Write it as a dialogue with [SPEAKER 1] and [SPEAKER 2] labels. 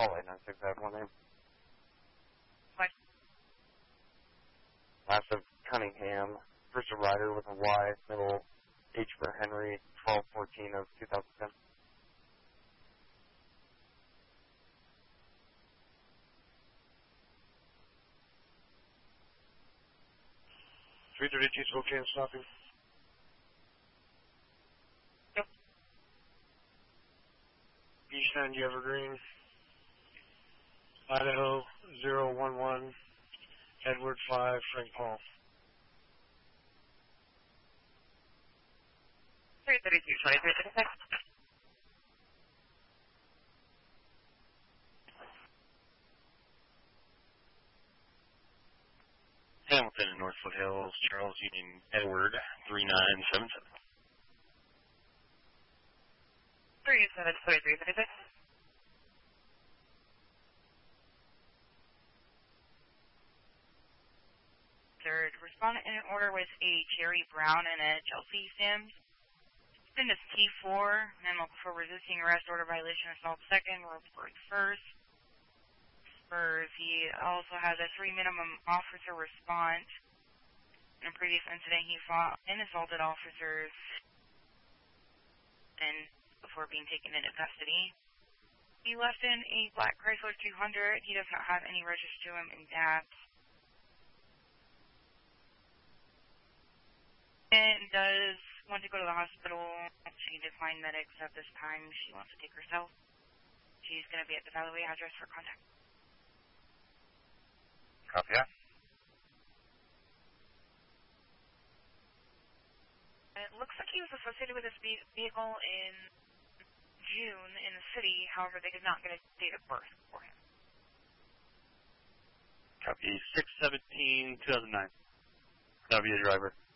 [SPEAKER 1] Call 896, I have one name.
[SPEAKER 2] What?
[SPEAKER 1] Last of Cunningham. First a rider with a Y, middle H for Henry, 12/14 of 2010.
[SPEAKER 3] Okay, stopping.
[SPEAKER 2] Yep.
[SPEAKER 3] East End Evergreen, Idaho 011, Edward 5, Frank Paul.
[SPEAKER 2] 332, 2336.
[SPEAKER 4] Hamilton and North Foothills, Charles Union Edward 3977.
[SPEAKER 2] 372336. Third, respondent in an order with a Jerry Brown and a Chelsea Sims. Then is T4, memo for resisting arrest, order violation, assault second, report first. Spurs, he also has a 3 minimum officer response. In a previous incident, he fought and assaulted officers and before being taken into custody. He left in a black Chrysler 200. He does not have any register to him in DAPS. And does want to go to the hospital. She declined medics at this time. She wants to take herself. She's going to be at the Valley address for contact.
[SPEAKER 1] Copy that.
[SPEAKER 2] It looks like he was associated with this vehicle in June in the city. However, they did not get a date of birth for him.
[SPEAKER 4] Copy 6/17/2009. That'll be the driver.